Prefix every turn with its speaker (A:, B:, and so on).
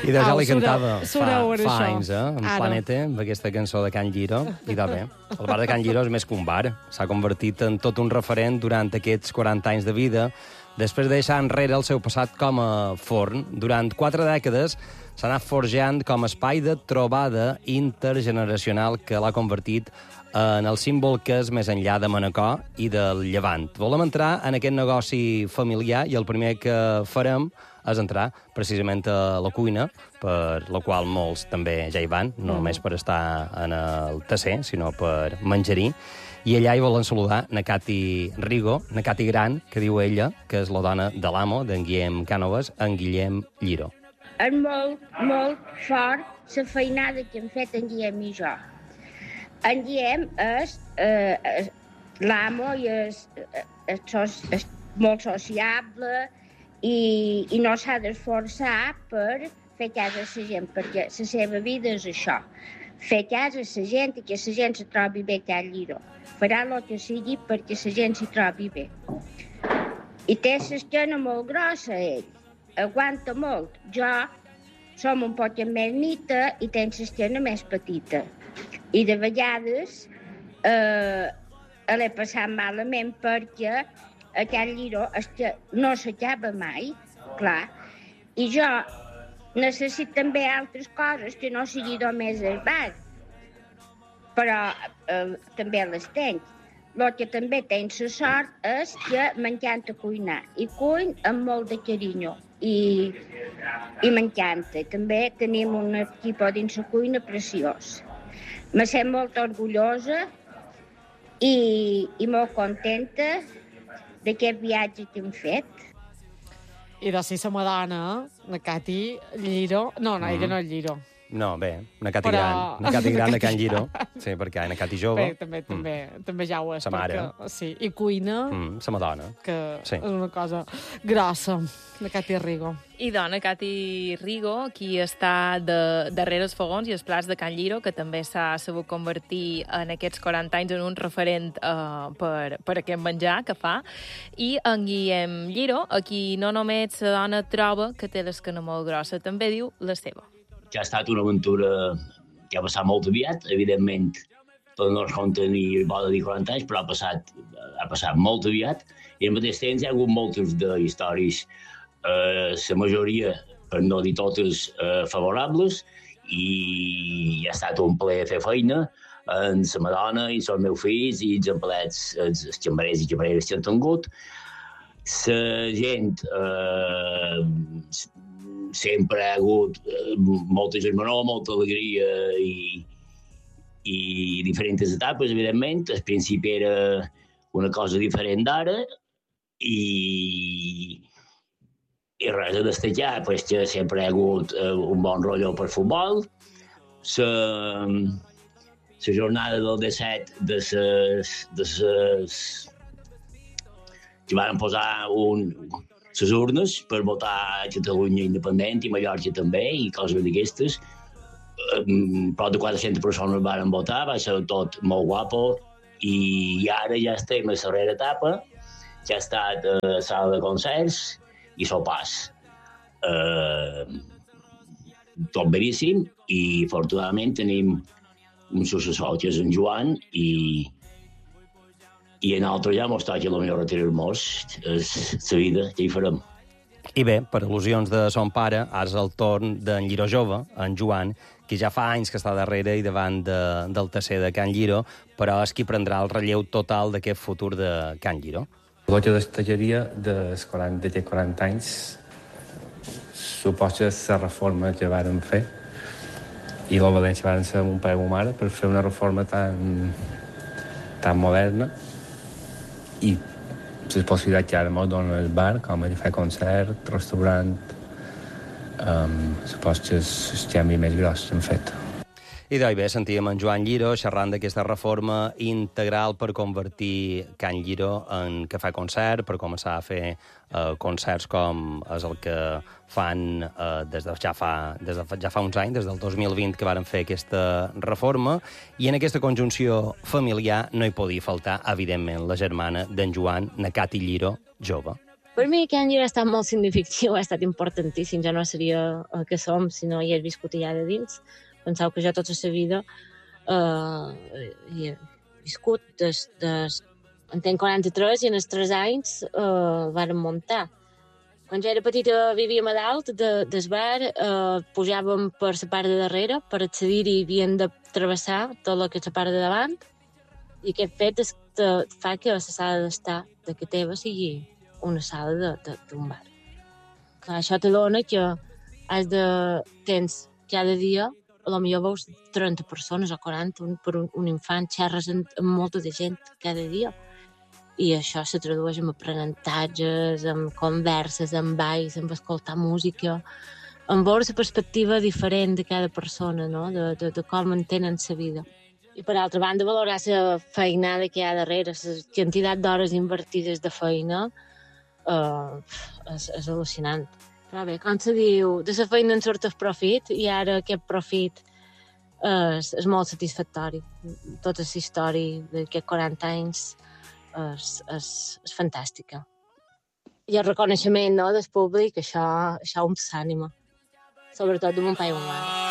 A: I de ja li cantava fa anys, en Planeta, amb aquesta cançó de Can Lliro. I de bé, el bar de Can Lliro és més que un bar. S'ha convertit en tot un referent durant aquests 40 anys de vida, després de deixar enrere el seu passat com a forn. Durant 4 dècades s'ha anat forjant com a espai de trobada intergeneracional que l'ha convertit en el símbol que és més enllà de Manacor i del Llevant. Volem entrar en aquest negoci familiar i el primer que farem és entrar precisament a la cuina, per la qual molts també ja hi van, no només per estar en el taser, sinó per menjar-hi. I allà hi volen saludar na Cati Rigo, na Cati Gran, que diu ella, que és la dona de l'amo, d'en Guillem Cànovas, en Guillem Lliro.
B: És molt, molt fort la feinada que hem fet en Guillem i jo. En Guillem és l'amo i és molt sociable i no s'ha d'esforçar per fer cas a la gent, perquè la seva vida és això, fer cas a la gent i que la gent se trobi bé a Can Lliro. Farà el que sigui perquè la gent s'hi trobi bé. I té l'esquena molt grossa, ell. Aguanta molt. Jo som un poc més nita i tenc l'esquena més petita. I de vegades l'he passat malament perquè a Can Lliro no s'acaba mai, clar. I jo necessito també altres coses que no sigui només el bar, però també les tenc. El que també tenc la sort és que m'encanta cuinar. I cuin amb molt de carinyo. I m'encanta. També tenim un equip dins la cuina preciós. Me sent molt orgullosa i molt contenta d'aquest viatge que hem fet.
C: I de ser la madona, la Cati Lliro... No, ella no és Lliro.
A: No, bé, una Cati Gran. Una Cati Gran de Can Lliro. Sí, perquè una Cati jove.
C: Bé, també ja ho és.
A: Sa mare.
C: Sí, i cuina.
A: Sa madona.
C: Que és una cosa grossa, la Cati Rigo.
D: I dona, Cati Rigo, qui està darrere els fogons i els plats de Can Lliro, que també s'ha sabut convertir en aquests 40 anys en un referent per aquest menjar que fa. I en Guillem Lliro, a qui no només la dona troba que té l'esquena molt grossa, també diu la seva.
E: Que ha estat una aventura que ha passat molt aviat, evidentment, tot no es compta ni bo de dir 40 anys, però ha passat molt aviat, i al mateix temps hi ha hagut moltes històries, la majoria, per no dir totes, favorables, i ha estat un plaer fer feina amb la madona i els meus fills i els empleats, els xambarers i xambareres que han tingut. La gent sempre ha hagut molta germanor, molta alegria i diferents etapes, evidentment. Al principi era una cosa diferent d'ara i res a destacar, que sempre ha hagut un bon rotllo per futbol. La jornada del 17 que van posar les urnes per votar a Catalunya independent i Mallorca també, i coses d'aquestes. Prop de 400 persones van votar, va ser tot molt guapo, i ara ja estem a la darrera etapa, que ha estat a sala de concerts i sopars. Tot beríssim, i afortunadament tenim un successor, que és en Joan, i a nosaltres ja mos toca potser retirar-nos. És la vida, ja hi farem.
A: I bé, per al·lusions de son pare, ara és el torn d'en Lliro jove, en Joan, que ja fa anys que està darrere i davant del taser de Can Lliro, però és qui prendrà el relleu total d'aquest futur de Can Lliro.
F: El que destacaria d'aquests 40 anys suposa la reforma que vàrem fer i la València vàrem ser un pare i mare per fer una reforma tan moderna i les possibilitats que ara ens dona el bar, com a fer concert, restaurant, suposo que és el canvi més gros que hem fet.
A: I bé, sentíem en Joan Lliro xerrant d'aquesta reforma integral per convertir Can Lliro en cafè concert, per començar a fer concerts com és el que fan des de ja fa uns anys, des del 2020 que varen fer aquesta reforma, i en aquesta conjunció familiar no hi podia faltar, evidentment, la germana d'en Joan, na Cati Lliro, jove.
G: Per mi Can Lliro ha estat molt significatiu, ha estat importantíssim. Jo no seria el que som si no hi hagués viscut allà de dins. Penseu que jo tota la vida hi he viscut en tenc 43 i en els 3 anys vàrem muntar. Quan jo era petita vivíem a dalt del bar, pujàvem per la part de darrere, per accedir-hi havíem de travessar tot el que és la part de davant, i aquest fet fa que la sala d'estar de que teva sigui una sala d'un bar. Clar, això te dona que tens cada dia, potser veus 30 persones o 40 per un infant, xerres amb molta de gent cada dia. I això se tradueix en aprenentatges, en converses, en balls, en escoltar música, en veure la perspectiva diferent de cada persona, no? de com entenen la vida. I per altra banda, valorar la feinada que hi ha darrere, la quantitat d'hores invertides de feina, és al·lucinant. Però bé, com se diu, de la feina en surt el profit, i ara aquest profit és molt satisfactori. Tota la història d'aquests 40 anys és fantàstica. I el reconeixement, no, del públic, això em s'ànima, sobretot de mon pai i ma mare.